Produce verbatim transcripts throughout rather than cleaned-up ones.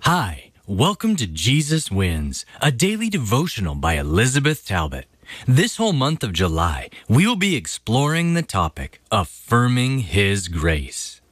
Hi, welcome to Jesus Wins, a daily devotional by Elizabeth Talbot. This whole month of July, we will be exploring the topic, Affirming His Grace.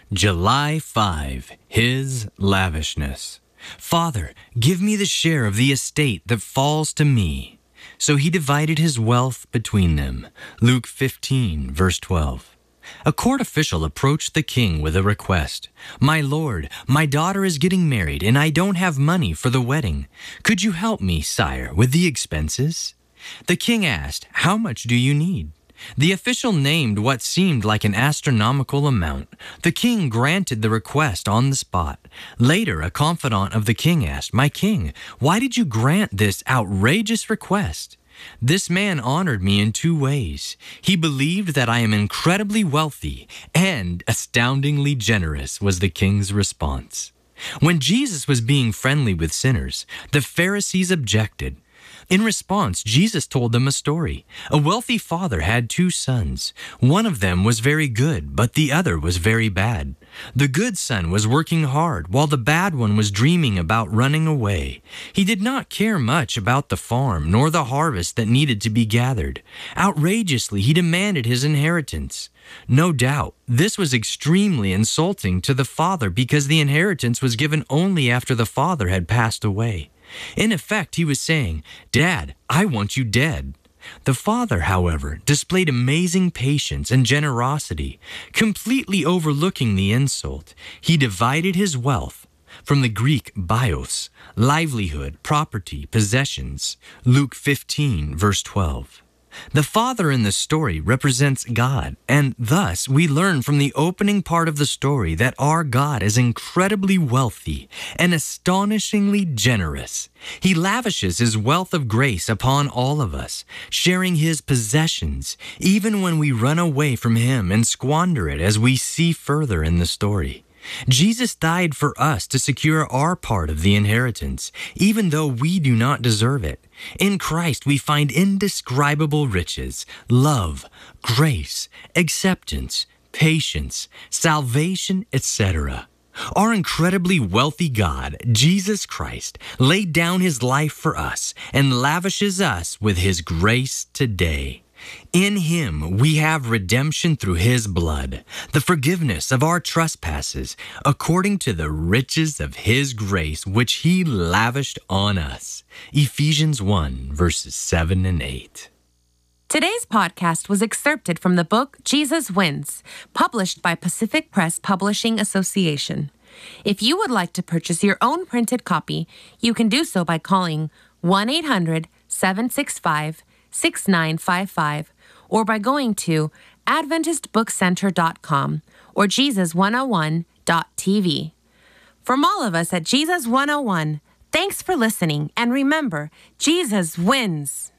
July fifth, His Lavishness. Father, give me the share of the estate that falls to me. So he divided his wealth between them. Luke fifteen, verse twelve. A court official approached the king with a request. My lord, my daughter is getting married and I don't have money for the wedding. Could you help me, sire, with the expenses? The king asked, how much do you need? The official named what seemed like an astronomical amount. The king granted the request on the spot. Later, a confidant of the king asked, my king, why did you grant this outrageous request? This man honored me in two ways. He believed that I am incredibly wealthy and astoundingly generous, was the king's response. When Jesus was being friendly with sinners, the Pharisees objected. In response, Jesus told them a story. A wealthy father had two sons. One of them was very good, but the other was very bad. The good son was working hard, while the bad one was dreaming about running away. He did not care much about the farm, nor the harvest that needed to be gathered. Outrageously, he demanded his inheritance. No doubt, this was extremely insulting to the father because the inheritance was given only after the father had passed away. In effect, he was saying, Dad, I want you dead. The father, however, displayed amazing patience and generosity, completely overlooking the insult. He divided his wealth, from the Greek bios, livelihood, property, possessions, Luke fifteen, verse twelve. The father in the story represents God, and thus we learn from the opening part of the story that our God is incredibly wealthy and astonishingly generous. He lavishes his wealth of grace upon all of us, sharing his possessions, even when we run away from him and squander it, as we see further in the story. Jesus died for us to secure our part of the inheritance, even though we do not deserve it. In Christ, we find indescribable riches, love, grace, acceptance, patience, salvation, et cetera. Our incredibly wealthy God, Jesus Christ, laid down his life for us and lavishes us with his grace today. In him we have redemption through his blood, the forgiveness of our trespasses, according to the riches of his grace which he lavished on us. Ephesians one, verses seven and eight. Today's podcast was excerpted from the book Jesus Wins, published by Pacific Press Publishing Association. If you would like to purchase your own printed copy, you can do so by calling one eight hundred, seven six five, six nine five five or by going to adventist book center dot com or jesus one oh one dot t v. From all of us at Jesus one oh one, thanks for listening, and remember, Jesus wins!